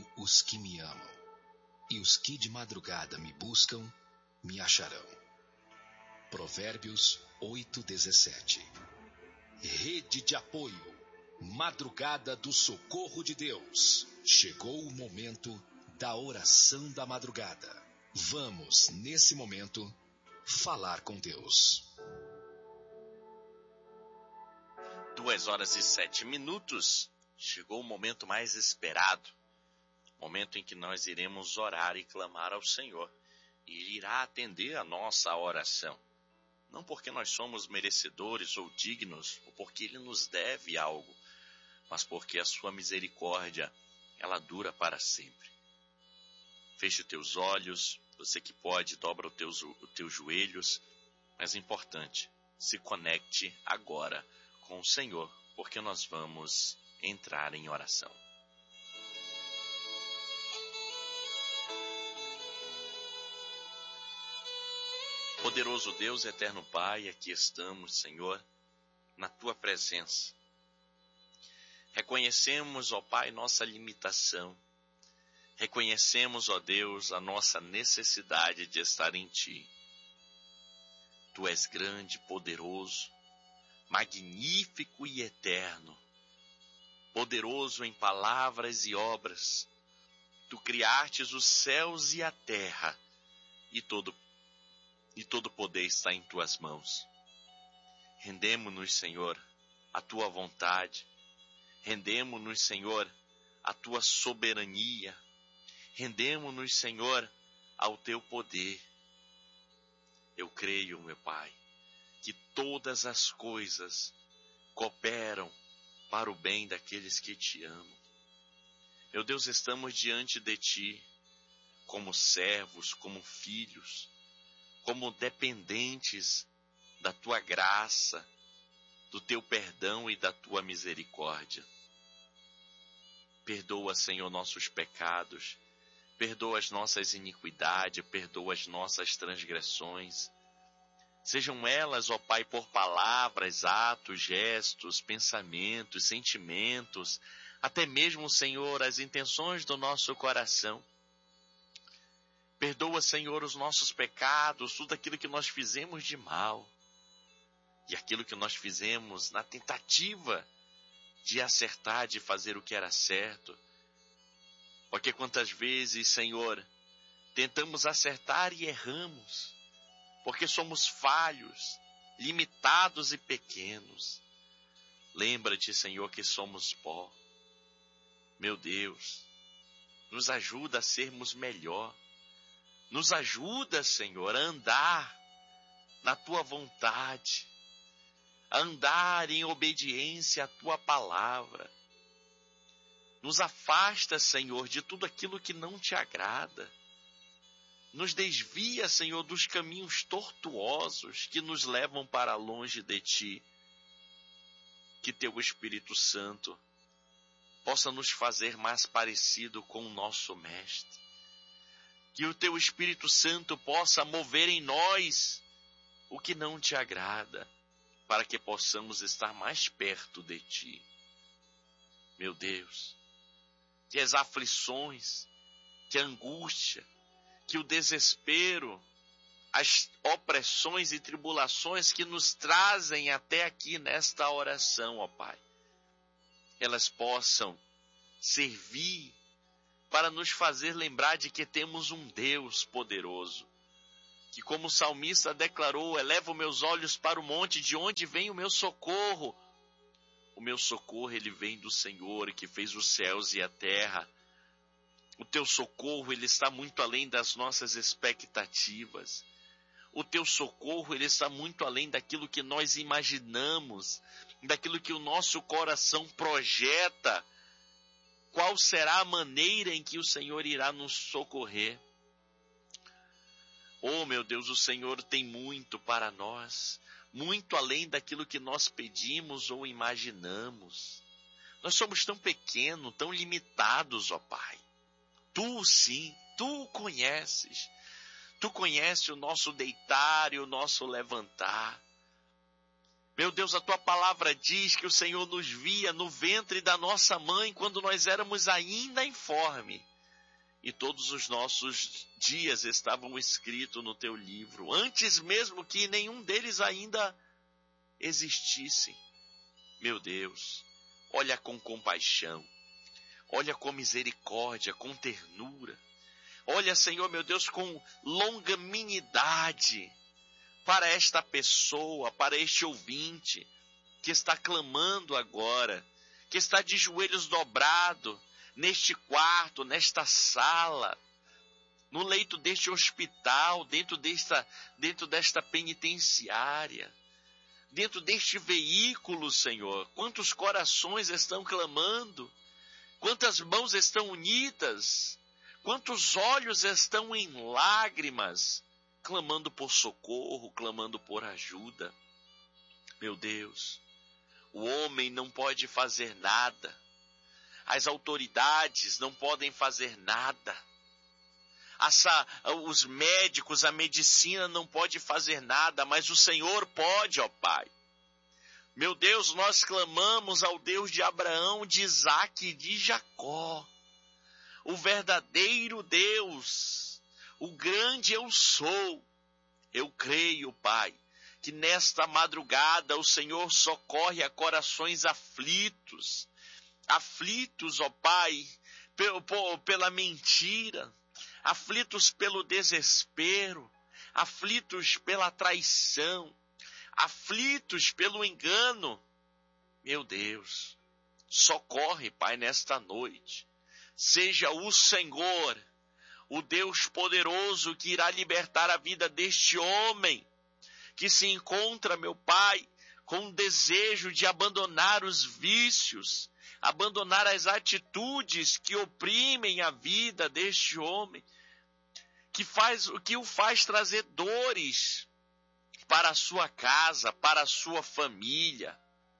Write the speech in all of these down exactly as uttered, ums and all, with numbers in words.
os que me amam, e os que de madrugada me buscam, me acharão. Provérbios oito, dezessete. Rede de apoio, madrugada do socorro de Deus. Chegou o momento da oração da madrugada. Vamos, nesse momento, falar com Deus. Duas horas e sete minutos. Chegou o momento mais esperado. Momento em que nós iremos orar e clamar ao Senhor. E Ele irá atender a nossa oração. Não porque nós somos merecedores ou dignos, ou porque Ele nos deve algo, mas porque a sua misericórdia, ela dura para sempre. Feche os teus olhos, você que pode, dobra os teus, os teus joelhos, mas é importante, se conecte agora com o Senhor, porque nós vamos entrar em oração. Poderoso Deus, eterno Pai, aqui estamos, Senhor, na Tua presença. Reconhecemos, ó Pai, nossa limitação. Reconhecemos, ó Deus, a nossa necessidade de estar em Ti. Tu és grande, poderoso, magnífico e eterno. Poderoso em palavras e obras. Tu criastes os céus e a terra, e todo E todo poder está em Tuas mãos. Rendemo-nos, Senhor, à Tua vontade. Rendemo-nos, Senhor, à Tua soberania. Rendemo-nos, Senhor, ao Teu poder. Eu creio, meu Pai, que todas as coisas cooperam para o bem daqueles que Te amam. Meu Deus, estamos diante de Ti, como servos, como filhos, como dependentes da Tua graça, do Teu perdão e da Tua misericórdia. Perdoa, Senhor, nossos pecados, perdoa as nossas iniquidades, perdoa as nossas transgressões. Sejam elas, ó Pai, por palavras, atos, gestos, pensamentos, sentimentos, até mesmo, Senhor, as intenções do nosso coração. Perdoa, Senhor, os nossos pecados, tudo aquilo que nós fizemos de mal e aquilo que nós fizemos na tentativa de acertar, de fazer o que era certo. Porque quantas vezes, Senhor, tentamos acertar e erramos, porque somos falhos, limitados e pequenos. Lembra-te, Senhor, que somos pó. Meu Deus, nos ajuda a sermos melhor. Nos ajuda, Senhor, a andar na Tua vontade, a andar em obediência à Tua palavra. Nos afasta, Senhor, de tudo aquilo que não Te agrada. Nos desvia, Senhor, dos caminhos tortuosos que nos levam para longe de Ti. Que Teu Espírito Santo possa nos fazer mais parecido com o nosso Mestre. Que o Teu Espírito Santo possa mover em nós o que não Te agrada, para que possamos estar mais perto de Ti. Meu Deus, que as aflições, que a angústia, que o desespero, as opressões e tribulações que nos trazem até aqui nesta oração, ó Pai, elas possam servir para nos fazer lembrar de que temos um Deus poderoso, que como o salmista declarou, elevo meus olhos para o monte, de onde vem o meu socorro? O meu socorro, ele vem do Senhor, que fez os céus e a terra. O Teu socorro, ele está muito além das nossas expectativas. O Teu socorro, ele está muito além daquilo que nós imaginamos, daquilo que o nosso coração projeta. Qual será a maneira em que o Senhor irá nos socorrer? Oh, meu Deus, o Senhor tem muito para nós, muito além daquilo que nós pedimos ou imaginamos. Nós somos tão pequenos, tão limitados, ó Pai. Tu sim, Tu o conheces. Tu conheces o nosso deitar e o nosso levantar. Meu Deus, a Tua palavra diz que o Senhor nos via no ventre da nossa mãe quando nós éramos ainda informes. e todos os nossos dias estavam escritos no teu livro, antes mesmo que nenhum deles ainda existissem. Meu Deus, olha com compaixão, olha com misericórdia, com ternura. Olha, Senhor, meu Deus, com longanimidade para esta pessoa, para este ouvinte que está clamando agora, que está de joelhos dobrado neste quarto, nesta sala, no leito deste hospital, dentro desta, dentro desta penitenciária, dentro deste veículo, Senhor. Quantos corações estão clamando, quantas mãos estão unidas, quantos olhos estão em lágrimas, clamando por socorro, clamando por ajuda. Meu Deus, o homem não pode fazer nada, as autoridades não podem fazer nada, Essa, os médicos, a medicina não pode fazer nada, mas o Senhor pode, ó Pai. Meu Deus, nós clamamos ao Deus de Abraão, de Isaque e de Jacó, o verdadeiro Deus, o grande eu sou. Eu creio, Pai, que nesta madrugada o Senhor socorre a corações aflitos, aflitos, ó Pai, pela mentira, aflitos pelo desespero, aflitos pela traição, aflitos pelo engano. Meu Deus, socorre, Pai, nesta noite. Seja o Senhor, o Deus poderoso que irá libertar a vida deste homem, que se encontra, meu Pai, com o desejo de abandonar os vícios, abandonar as atitudes que oprimem a vida deste homem, que, faz, que o faz trazer dores para a sua casa, para a sua família.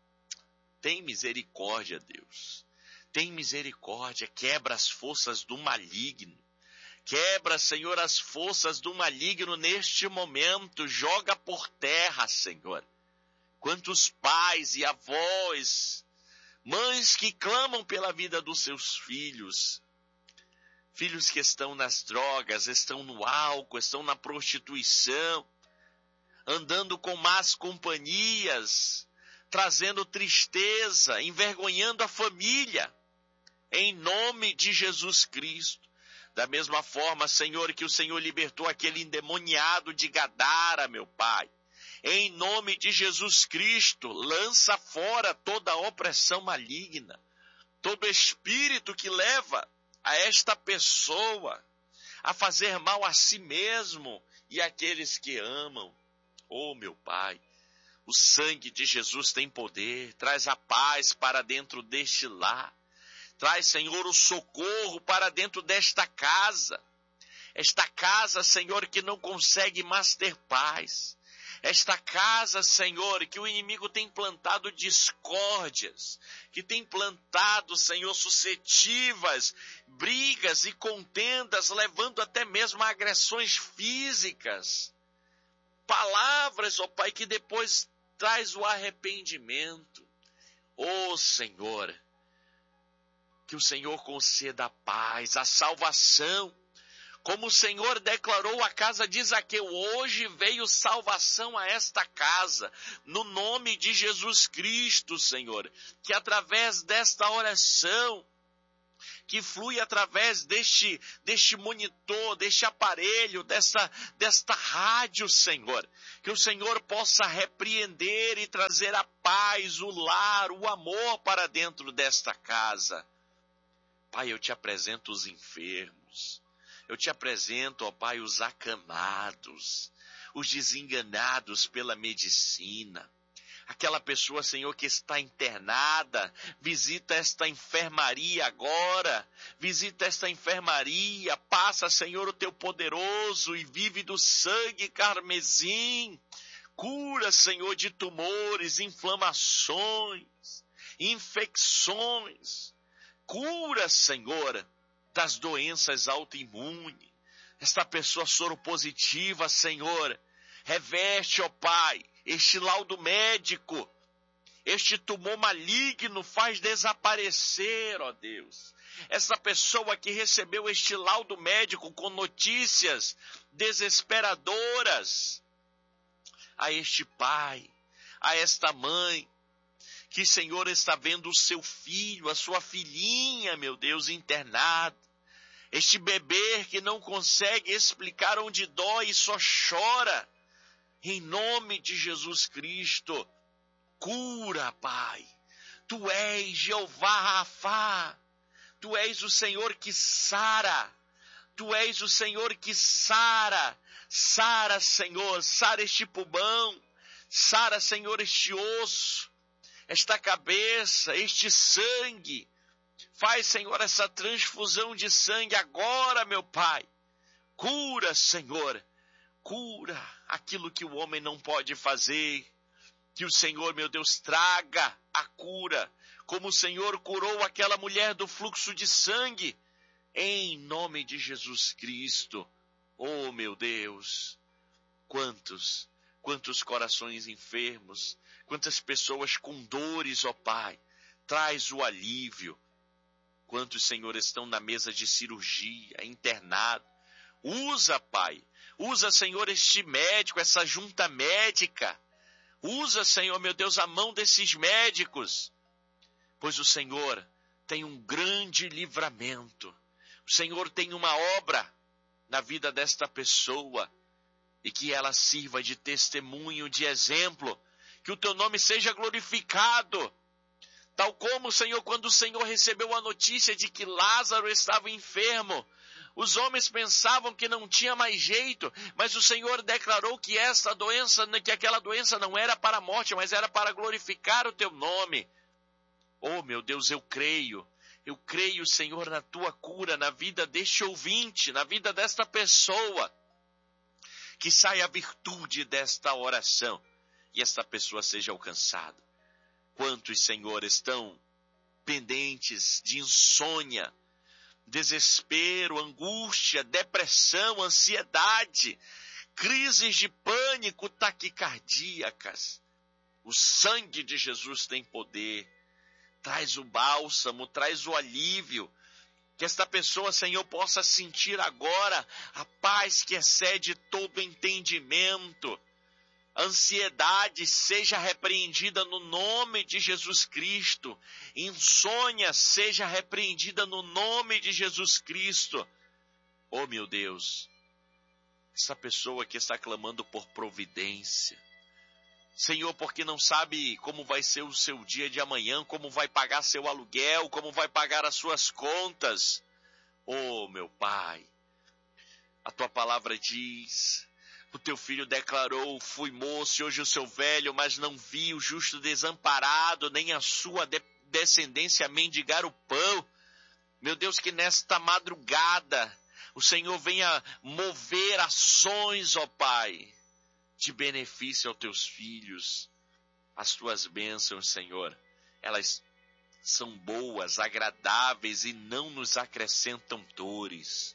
Tem misericórdia, Deus. Tem misericórdia. Quebra as forças do maligno. Quebra, Senhor, as forças do maligno neste momento. Joga por terra, Senhor. Quantos pais e avós, mães que clamam pela vida dos seus filhos, filhos que estão nas drogas, estão no álcool, estão na prostituição, andando com más companhias, trazendo tristeza, envergonhando a família, em nome de Jesus Cristo. Da mesma forma, Senhor, que o Senhor libertou aquele endemoniado de Gadara, meu Pai, em nome de Jesus Cristo, lança fora toda a opressão maligna, todo espírito que leva a esta pessoa a fazer mal a si mesmo e àqueles que amam. Oh, meu Pai, o sangue de Jesus tem poder, traz a paz para dentro deste lar, traz, Senhor, o socorro para dentro desta casa, esta casa, Senhor, que não consegue mais ter paz, esta casa, Senhor, que o inimigo tem plantado discórdias, que tem plantado, Senhor, suscetivas, brigas e contendas, levando até mesmo a agressões físicas. Palavras, ó Pai, que depois traz o arrependimento. Ó Senhor, que o Senhor conceda a paz, a salvação. Como o Senhor declarou à casa de Zaqueu, hoje veio salvação a esta casa, no nome de Jesus Cristo, Senhor, que através desta oração, que flui através deste, deste monitor, deste aparelho, desta, desta rádio, Senhor, que o Senhor possa repreender e trazer a paz, o lar, o amor para dentro desta casa. Pai, eu te apresento os enfermos. Eu te apresento, ó Pai, os acamados, os desenganados pela medicina. Aquela pessoa, Senhor, que está internada, visita esta enfermaria agora, visita esta enfermaria, passa, Senhor, o teu poderoso e vive do sangue carmesim. Cura, Senhor, de tumores, inflamações, infecções. Cura, Senhor, das doenças autoimunes. Esta pessoa soropositiva, Senhor, reveste, ó Pai, este laudo médico Este tumor maligno faz desaparecer, ó Deus. Essa pessoa que recebeu este laudo médico com notícias desesperadoras, a este pai, a esta mãe, que, Senhor, está vendo o seu filho, a sua filhinha, meu Deus, internado. Este bebê que não consegue explicar onde dói e só chora. Em nome de Jesus Cristo, cura, Pai. Tu és Jeová Rafá. Tu és o Senhor que sara. Tu és o Senhor que sara. Sara, Senhor, sara este pulmão. Sara, Senhor, este osso, esta cabeça, este sangue. Faz, Senhor, essa transfusão de sangue agora, meu Pai. Cura, Senhor. Cura aquilo que o homem não pode fazer. Que o Senhor, meu Deus, traga a cura. Como o Senhor curou aquela mulher do fluxo de sangue. Em nome de Jesus Cristo. Oh, meu Deus. Quantos, quantos corações enfermos. Quantas pessoas com dores, ó Pai. Traz o alívio. Quantos, Senhor, estão na mesa de cirurgia, internado. Usa, Pai. Usa, Senhor, este médico, essa junta médica. Usa, Senhor, meu Deus, a mão desses médicos. Pois o Senhor tem um grande livramento. O Senhor tem uma obra na vida desta pessoa. E que ela sirva de testemunho, de exemplo. Que o teu nome seja glorificado. Tal como, Senhor, quando o Senhor recebeu a notícia de que Lázaro estava enfermo, os homens pensavam que não tinha mais jeito, mas o Senhor declarou que essa doença, que aquela doença não era para a morte, mas era para glorificar o teu nome. Oh, meu Deus, eu creio, eu creio, Senhor, na tua cura, na vida deste ouvinte, na vida desta pessoa, que saia a virtude desta oração e esta pessoa seja alcançada. Quantos, Senhor, estão pendentes de insônia, desespero, angústia, depressão, ansiedade, crises de pânico, taquicardíacas. O sangue de Jesus tem poder. Traz o bálsamo, traz o alívio. Que esta pessoa, Senhor, possa sentir agora a paz que excede todo entendimento. A ansiedade seja repreendida no nome de Jesus Cristo. Insônia seja repreendida no nome de Jesus Cristo. Oh, meu Deus, essa pessoa que está clamando por providência. Senhor, porque não sabe como vai ser o seu dia de amanhã, como vai pagar seu aluguel, como vai pagar as suas contas. Oh, meu Pai, a tua palavra diz... O teu filho declarou, fui moço e hoje eu sou velho, mas não vi o justo desamparado, nem a sua de- descendência mendigar o pão. Meu Deus, que nesta madrugada o Senhor venha mover ações, ó Pai, de benefício aos teus filhos. As tuas bênçãos, Senhor, elas são boas, agradáveis e não nos acrescentam dores.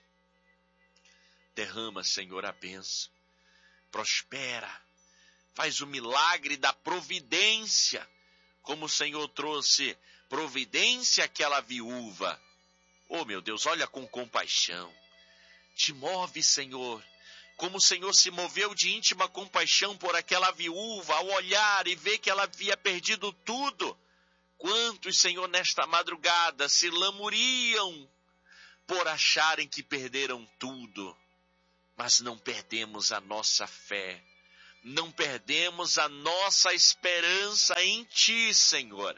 Derrama, Senhor, a bênção. Prospera, faz o milagre da providência, como o Senhor trouxe providência àquela viúva. Oh, meu Deus, olha com compaixão. Te move, Senhor, como o Senhor se moveu de íntima compaixão por aquela viúva, ao olhar e ver que ela havia perdido tudo. Quantos, Senhor, nesta madrugada se lamuriam por acharem que perderam tudo. Mas não perdemos a nossa fé, não perdemos a nossa esperança em Ti, Senhor.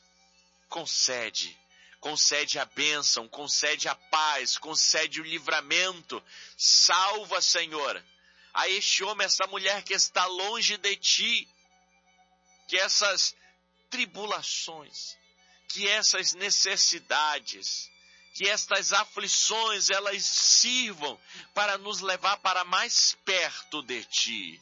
Concede, concede a bênção, concede a paz, concede o livramento. Salva, Senhor, a este homem, essa mulher que está longe de Ti. Que essas tribulações, que essas necessidades, que estas aflições, elas sirvam para nos levar para mais perto de Ti.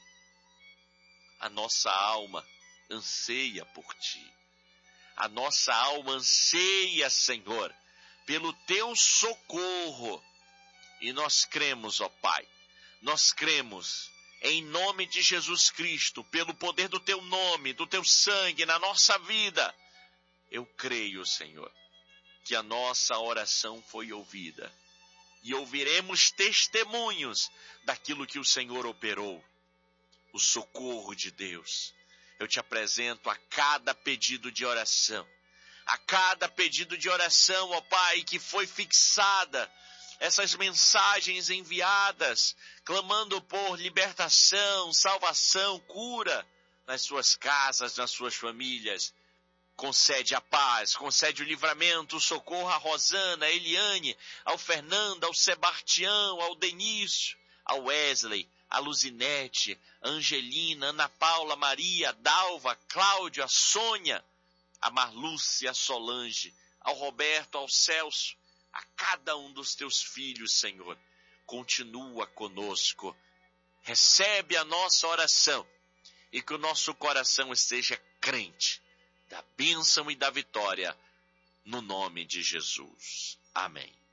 A nossa alma anseia por Ti. A nossa alma anseia, Senhor, pelo Teu socorro. E nós cremos, ó Pai, nós cremos em nome de Jesus Cristo, pelo poder do teu nome, do teu sangue na nossa vida, eu creio, Senhor, que a nossa oração foi ouvida e ouviremos testemunhos daquilo que o Senhor operou. O socorro de Deus. Eu te apresento a cada pedido de oração, a cada pedido de oração, ó Pai, que foi fixada, essas mensagens enviadas, clamando por libertação, salvação, cura nas suas casas, nas suas famílias. Concede a paz, concede o livramento, o socorro a Rosana, a Eliane, ao Fernando, ao Sebastião, ao Denício, ao Wesley, a Luzinete, a Angelina, Ana Paula, Maria, a Dalva, a Cláudia, a Sônia, a Marlúcia, a Solange, ao Roberto, ao Celso, a cada um dos teus filhos, Senhor. Continua conosco. Recebe a nossa oração e que o nosso coração esteja crente da bênção e da vitória, no nome de Jesus. Amém.